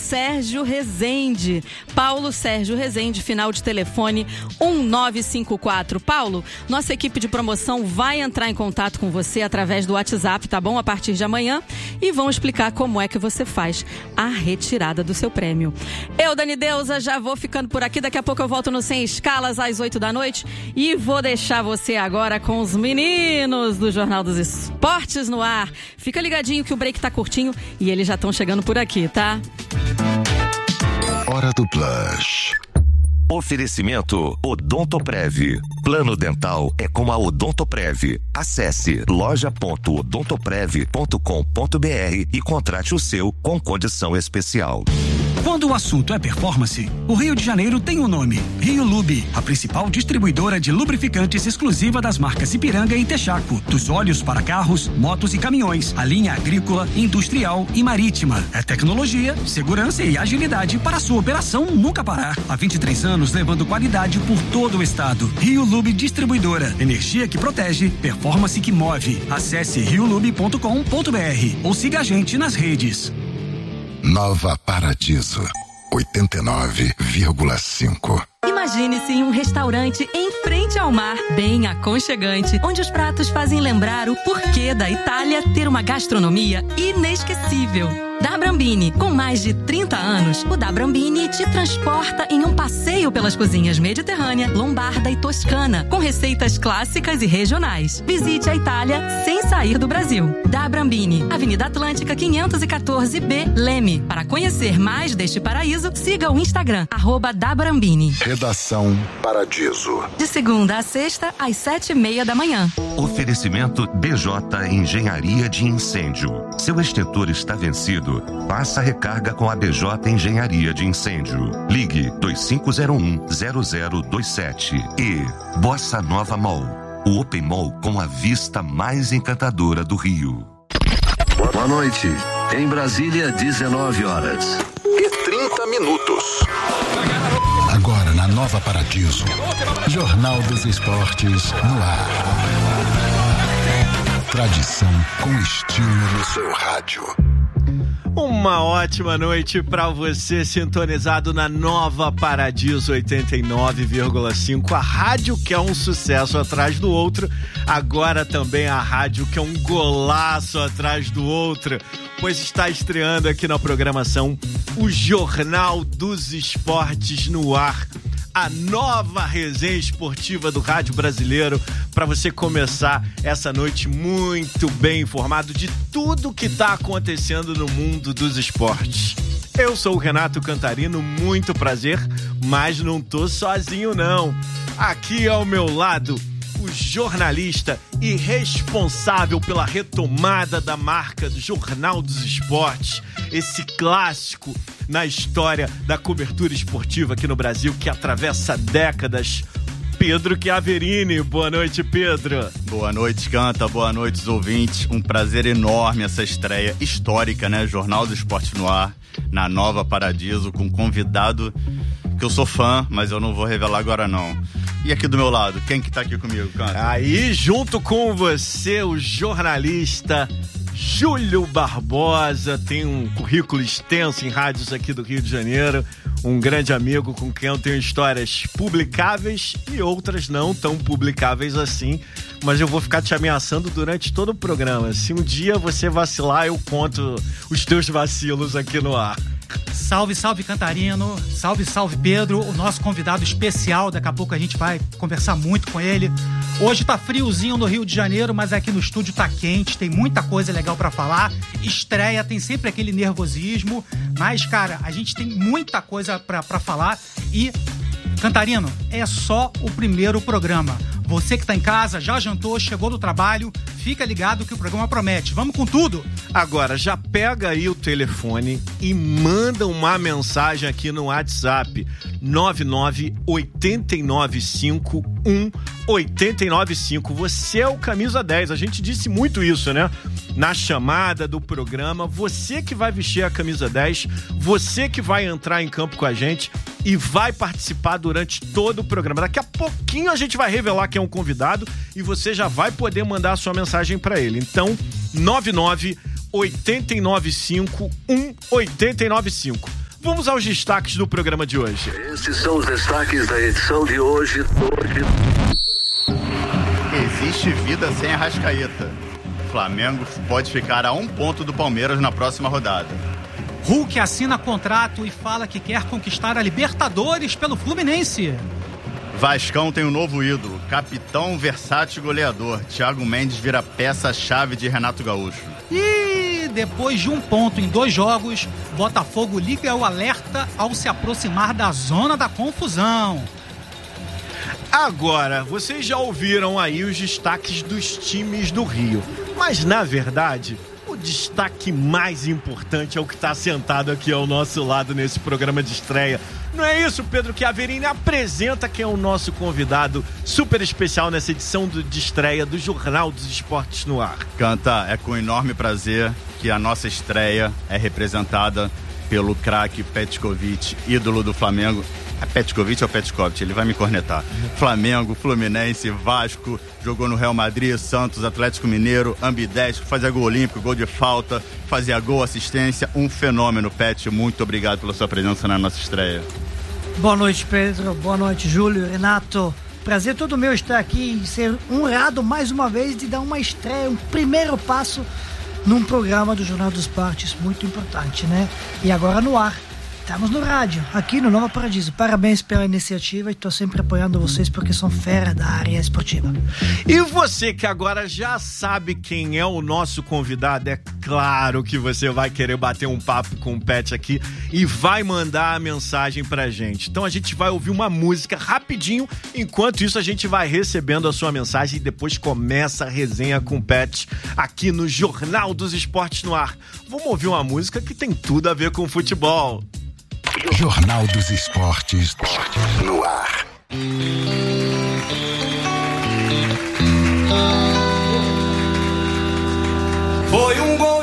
Sérgio Rezende. Paulo Sérgio Rezende, final de telefone 1954. Paulo, nossa equipe de promoção vai entrar em contato com você através do WhatsApp, tá bom? A partir de amanhã, e vão explicar como é que você faz a retirada do seu prêmio. Eu, Dani Deusa, já vou ficando por aqui. Daqui a pouco eu volto no Sem Escalas às 8 da noite e vou deixar você agora com os meninos do Jornal dos Esportes no ar. Fica ligadinho que o break tá curtinho e eles já estão chegando por aqui, tá? Hora do Blush. Oferecimento Odontoprev. Plano dental é com a Odontoprev. Acesse loja.odontoprev.com.br e contrate o seu com condição especial. Quando o assunto é performance, o Rio de Janeiro tem um nome: Rio Lube, a principal distribuidora de lubrificantes exclusiva das marcas Ipiranga e Texaco, dos óleos para carros, motos e caminhões, a linha agrícola, industrial e marítima. É tecnologia, segurança e agilidade para a sua operação nunca parar. Há 23 anos levando qualidade por todo o estado. Rio Lube Distribuidora, energia que protege, performance que move. Acesse riolube.com.br ou siga a gente nas redes. Nova Paradiso 89,5. Imagine-se em um restaurante em frente ao mar, bem aconchegante, onde os pratos fazem lembrar o porquê da Itália ter uma gastronomia inesquecível. Da Brambini, com mais de 30 anos, o Da Brambini te transporta em um passeio pelas cozinhas mediterrânea, lombarda e toscana, com receitas clássicas e regionais. Visite a Itália sem sair do Brasil. Da Brambini, Avenida Atlântica 514B, Leme. Para conhecer mais deste paraíso, siga o Instagram, @dabrambini. Redação Paradiso. De segunda a sexta, às 7h30 da manhã. Oferecimento BJ Engenharia de Incêndio. Seu extintor está vencido? Faça a recarga com a BJ Engenharia de Incêndio. Ligue 2501-0027. E Bossa Nova Mall, o Open Mall com a vista mais encantadora do Rio. Boa noite. Em Brasília, 19 horas. E 30 minutos. Agora na Nova Paradiso, Jornal dos Esportes no ar. Tradição com estilo no seu rádio. Uma ótima noite para você, sintonizado na Nova Paradiso 89,5, a rádio que é um sucesso atrás do outro, agora também a rádio que é um golaço atrás do outro, pois está estreando aqui na programação o Jornal dos Esportes no ar, a nova resenha esportiva do rádio brasileiro, para você começar essa noite muito bem informado de tudo que está acontecendo no mundo dos esportes. Eu sou o Renato Cantarino, muito prazer, mas não tô sozinho não. Aqui ao meu lado, o jornalista e responsável pela retomada da marca do Jornal dos Esportes, esse clássico na história da cobertura esportiva aqui no Brasil, que atravessa décadas, Pedro Chiaverini. Boa noite, Pedro. Boa noite, Canta. Boa noite, os ouvintes. Um prazer enorme essa estreia histórica, né? Jornal do Esporte no ar, na Nova Paradiso, com um convidado que eu sou fã, mas eu não vou revelar agora não. E aqui do meu lado, quem que tá aqui comigo, Canta? Aí, junto com você, o jornalista Júlio Barbosa, tem um currículo extenso em rádios aqui do Rio de Janeiro, um grande amigo com quem eu tenho histórias publicáveis e outras não tão publicáveis assim, mas eu vou ficar te ameaçando durante todo o programa. Se um dia você vacilar, eu conto os teus vacilos aqui no ar. Salve, salve Cantarino, salve, salve Pedro, o nosso convidado especial, daqui a pouco a gente vai conversar muito com ele. Hoje tá friozinho no Rio de Janeiro, mas aqui no estúdio tá quente, tem muita coisa legal pra falar. Estreia, tem sempre aquele nervosismo, mas cara, a gente tem muita coisa pra falar e, Cantarino, é só o primeiro programa. Você que tá em casa, já jantou, chegou do trabalho, fica ligado que o programa promete. Vamos com tudo! Agora, já pega aí o telefone e manda uma mensagem aqui no WhatsApp 998951895. Você é o camisa 10, a gente disse muito isso, né? Na chamada do programa, você que vai vestir a camisa 10, você que vai entrar em campo com a gente e vai participar durante todo o programa. Daqui a pouquinho a gente vai revelar quem é um convidado e você já vai poder mandar a sua mensagem para ele. Então, 998951895. Vamos aos destaques do programa de hoje. Esses são os destaques da edição de hoje. Existe vida sem Arrascaeta. Flamengo pode ficar a 1 ponto do Palmeiras na próxima rodada. Hulk assina contrato e fala que quer conquistar a Libertadores pelo Fluminense. Vascão tem um novo ídolo, capitão versátil goleador. Thiago Mendes vira peça-chave de Renato Gaúcho. E depois de 1 ponto em 2 jogos, Botafogo liga o alerta ao se aproximar da zona da confusão. Agora, vocês já ouviram aí os destaques dos times do Rio, mas na verdade, o destaque mais importante é o que está sentado aqui ao nosso lado nesse programa de estreia. Não é isso, Pedro Chiaverini? Apresenta quem é o nosso convidado super especial nessa edição de estreia do Jornal dos Esportes no Ar. Canta, é com enorme prazer que a nossa estreia é representada pelo craque Petkovic, ídolo do Flamengo. É Petkovic ou Petkovic? Ele vai me cornetar. Flamengo, Fluminense, Vasco, jogou no Real Madrid, Santos, Atlético Mineiro, ambidestro, fazia gol olímpico, gol de falta, fazia gol, assistência, um fenômeno, Pet. Muito obrigado pela sua presença na nossa estreia. Boa noite, Pedro. Boa noite, Júlio, Renato. Prazer todo meu estar aqui e ser honrado mais uma vez de dar uma estreia, um primeiro passo num programa do Jornal dos Esportes muito importante, né? E agora no ar. Estamos no rádio, aqui no Nova Paradiso. Parabéns pela iniciativa e estou sempre apoiando vocês porque são fera da área esportiva. E você que agora já sabe quem é o nosso convidado, é claro que você vai querer bater um papo com o Pet aqui e vai mandar a mensagem pra gente. Então a gente vai ouvir uma música rapidinho, enquanto isso a gente vai recebendo a sua mensagem e depois começa a resenha com o Pet aqui no Jornal dos Esportes no Ar. Vamos ouvir uma música que tem tudo a ver com futebol. Jornal dos Esportes no ar. Foi um gol